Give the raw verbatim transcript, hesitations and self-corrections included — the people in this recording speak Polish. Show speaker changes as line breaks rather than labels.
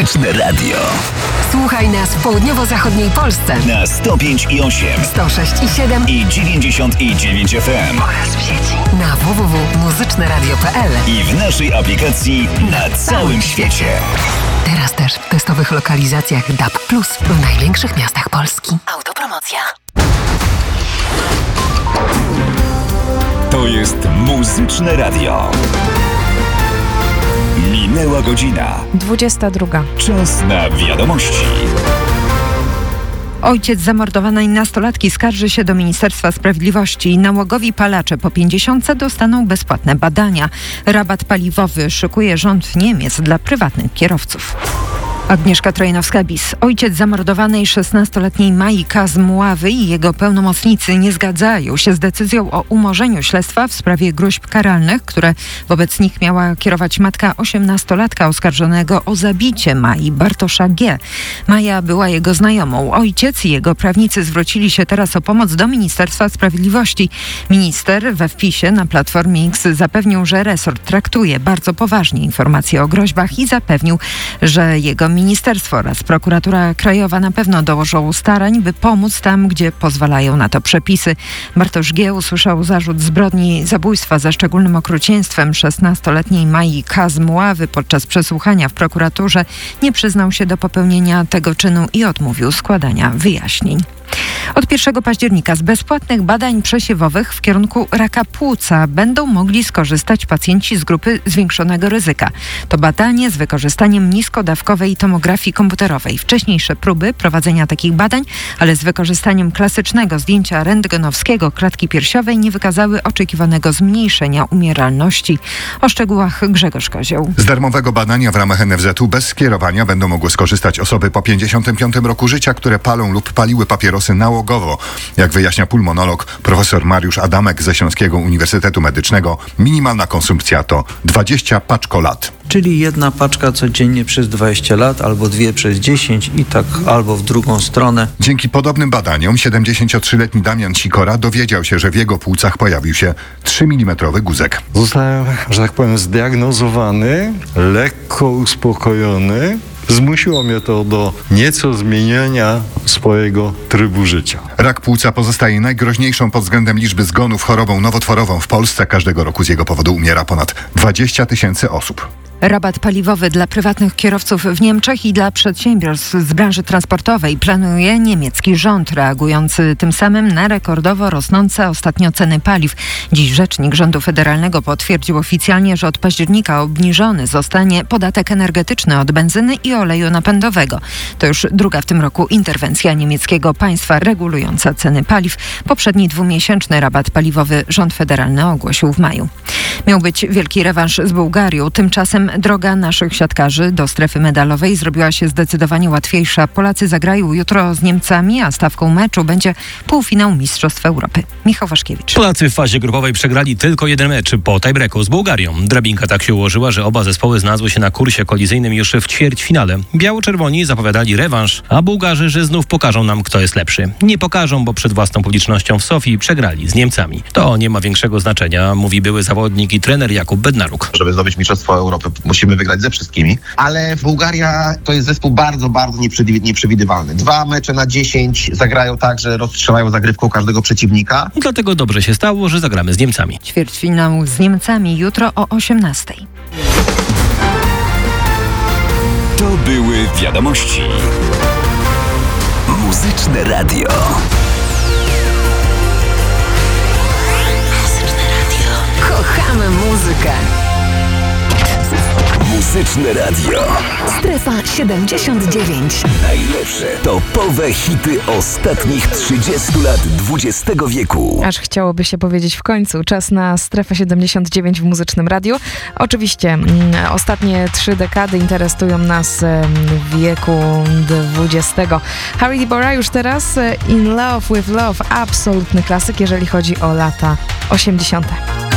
Muzyczne Radio.
Słuchaj nas w południowo-zachodniej Polsce
Na sto pięć i osiem,
sto sześć i siedem
i dziewięćdziesiąt i dziewięć F M.
oraz w sieci na w w w kropka muzyczne radio kropka p l
I w naszej aplikacji na całym świecie.
Teraz też w testowych lokalizacjach D A B plus w największych miastach Polski. Autopromocja.
To jest Muzyczne Radio. Minęła godzina.
dwudziesta druga.
Czas na wiadomości.
Ojciec zamordowanej nastolatki skarży się do Ministerstwa Sprawiedliwości. Nałogowi palacze po pięćdziesiątce dostaną bezpłatne badania. Rabat paliwowy szykuje rząd Niemiec dla prywatnych kierowców. Agnieszka Trojanowska-Bis. Ojciec zamordowanej szesnastoletniej Mai K. z Mławy i jego pełnomocnicy nie zgadzają się z decyzją o umorzeniu śledztwa w sprawie gróźb karalnych, które wobec nich miała kierować matka osiemnastolatka oskarżonego o zabicie Mai, Bartosza G. Maja była jego znajomą. Ojciec i jego prawnicy zwrócili się teraz o pomoc do Ministerstwa Sprawiedliwości. Minister we wpisie na Platformie X zapewnił, że resort traktuje bardzo poważnie informacje o groźbach i zapewnił, że jego ministerstwo oraz prokuratura krajowa na pewno dołożą starań, by pomóc tam, gdzie pozwalają na to przepisy. Bartosz G. usłyszał zarzut zbrodni zabójstwa ze szczególnym okrucieństwem szesnastoletniej Mai K. z Mławy. Podczas przesłuchania w prokuraturze nie przyznał się do popełnienia tego czynu i odmówił składania wyjaśnień. Od pierwszego października z bezpłatnych badań przesiewowych w kierunku raka płuca będą mogli skorzystać pacjenci z grupy zwiększonego ryzyka. To badanie z wykorzystaniem niskodawkowej tomografii komputerowej. Wcześniejsze próby prowadzenia takich badań, ale z wykorzystaniem klasycznego zdjęcia rentgenowskiego klatki piersiowej nie wykazały oczekiwanego zmniejszenia umieralności. O szczegółach Grzegorz Kozioł.
Z darmowego badania w ramach N F Z u bez skierowania będą mogły skorzystać osoby po pięćdziesiątym piątym roku życia, które palą lub paliły papierosy nałogowo. Jak wyjaśnia pulmonolog profesor Mariusz Adamek ze Śląskiego Uniwersytetu Medycznego, minimalna konsumpcja to dwadzieścia paczkolat.
Czyli jedna paczka codziennie przez dwadzieścia lat, albo dwie przez dziesięć i tak albo w drugą stronę.
Dzięki podobnym badaniom siedemdziesięciotrzyletni Damian Sikora dowiedział się, że w jego płucach pojawił się trzymilimmetrowy guzek.
Zostałem, że tak powiem, zdiagnozowany, lekko uspokojony. Zmusiło mnie to do nieco zmienienia swojego trybu życia.
Rak płuca pozostaje najgroźniejszą pod względem liczby zgonów chorobą nowotworową w Polsce. Każdego roku z jego powodu umiera ponad dwadzieścia tysięcy osób.
Rabat paliwowy dla prywatnych kierowców w Niemczech i dla przedsiębiorstw z branży transportowej planuje niemiecki rząd, reagujący tym samym na rekordowo rosnące ostatnio ceny paliw. Dziś rzecznik rządu federalnego potwierdził oficjalnie, że od października obniżony zostanie podatek energetyczny od benzyny i oleju napędowego. To już druga w tym roku interwencja niemieckiego państwa regulująca ceny paliw. Poprzedni dwumiesięczny rabat paliwowy rząd federalny ogłosił w maju. Miał być wielki rewanż z Bułgarią. Tymczasem droga naszych siatkarzy do strefy medalowej zrobiła się zdecydowanie łatwiejsza. Polacy zagrają jutro z Niemcami, a stawką meczu będzie półfinał Mistrzostw Europy. Michał Waszkiewicz.
Polacy w fazie grupowej przegrali tylko jeden mecz po tiebreaku z Bułgarią. Drabinka tak się ułożyła, że oba zespoły znalazły się na kursie kolizyjnym już w ćwierćfinale. Biało-czerwoni zapowiadali rewanż, a Bułgarzy, że znów pokażą nam, kto jest lepszy. Nie pokażą, bo przed własną publicznością w Sofii przegrali z Niemcami. To nie ma większego znaczenia, mówi były zawodnik i trener Jakub Bednaruk.
Żeby zdobyć Mistrzostwo Europy, musimy wygrać ze wszystkimi, ale Bułgaria to jest zespół bardzo, bardzo nieprzewidywalny. Dwa mecze na dziesięć zagrają tak, że rozstrzelają zagrywką każdego przeciwnika.
Dlatego dobrze się stało, że zagramy z Niemcami.
Ćwierćfinał z Niemcami jutro o osiemnastej.
To były wiadomości. Muzyczne Radio.
Kochamy muzykę.
Muzyczne Radio.
Strefa siedemdziesiąt dziewięć.
Najlepsze topowe hity ostatnich trzydziestu lat dwudziestego wieku.
Aż chciałoby się powiedzieć w końcu. Czas na Strefę siedemdziesiąt dziewięć w Muzycznym Radiu. Oczywiście m, ostatnie trzy dekady interesują nas m, w wieku dwudziestego. Harry Dibora już teraz In Love with Love. Absolutny klasyk, jeżeli chodzi o lata osiemdziesiąte.